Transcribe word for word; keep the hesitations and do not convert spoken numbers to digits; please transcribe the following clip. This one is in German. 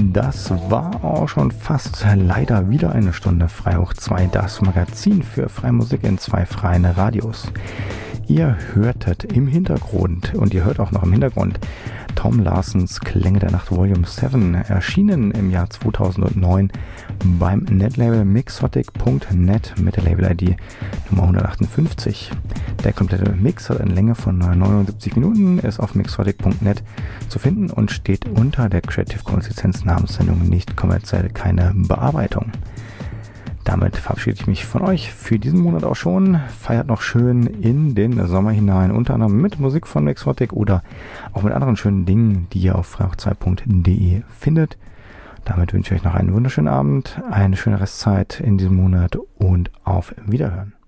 Das war auch schon fast leider wieder eine Stunde Freihoch zwei, das Magazin für freie Musik in zwei freien Radios. Ihr hörtet im Hintergrund, und ihr hört auch noch im Hintergrund, Tom Larsens Klänge der Nacht Volume sieben, erschienen im Jahr zweitausendneun beim Netlabel mixotic punkt net mit der Label-I D Nummer hundertachtundfünfzig. Der komplette Mix hat eine Länge von neunundsiebzig Minuten, ist auf mixotic punkt net zu finden und steht unter der Creative Commons Lizenz Namenssendung nicht kommerziell, keine Bearbeitung. Damit verabschiede ich mich von euch für diesen Monat auch schon. Feiert noch schön in den Sommer hinein, unter anderem mit Musik von Mixotic oder auch mit anderen schönen Dingen, die ihr auf freihoch zwei punkt de findet. Damit wünsche ich euch noch einen wunderschönen Abend, eine schöne Restzeit in diesem Monat und auf Wiederhören.